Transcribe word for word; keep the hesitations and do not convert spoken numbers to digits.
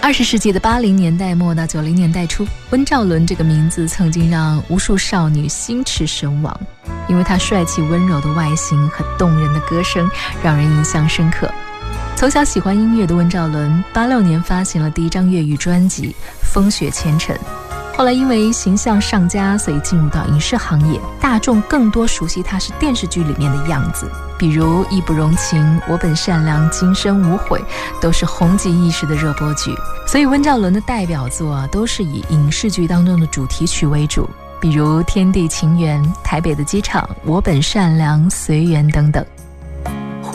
二十世纪的八零年代末到九零年代初，温兆伦这个名字曾经让无数少女心驰神往，因为他帅气温柔的外形和动人的歌声让人印象深刻。从小喜欢音乐的温兆伦，八六年发行了第一张粤语专辑《风雪前尘》，后来因为形象上佳，所以进入到影视行业，大众更多熟悉他是电视剧里面的样子，比如《义不容情》、《我本善良》、《今生无悔》，都是红极一时的热播剧。所以温兆伦的代表作啊，都是以影视剧当中的主题曲为主，比如《天地情缘》、《台北的机场》、《我本善良》、《随缘》等等。